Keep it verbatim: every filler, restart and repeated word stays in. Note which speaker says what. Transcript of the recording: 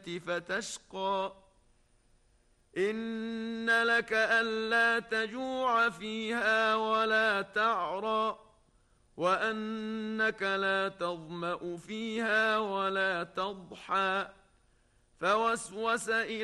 Speaker 1: فتشقى إن لك ألا تجوع فيها ولا تعرى وأنك لا تظمأ فيها ولا تضحى فوسوس إلى